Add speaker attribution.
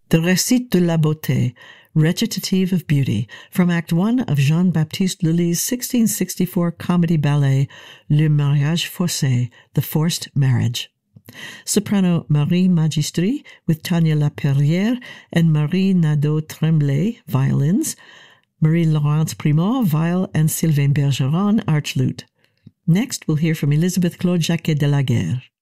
Speaker 1: The Récit de la Beauté, Recitative of Beauty, from Act 1 of Jean-Baptiste Lully's 1664 comedy ballet Le Mariage Forcé, The Forced Marriage. Soprano Marie Magistri with Tania Laperrière and Marie Nadeau-Tremblay, violins, Marie-Laurence Primot, viol, and Sylvain Bergeron, arch lute. Next, we'll hear from Elizabeth Claude Jacquet de la Guerre.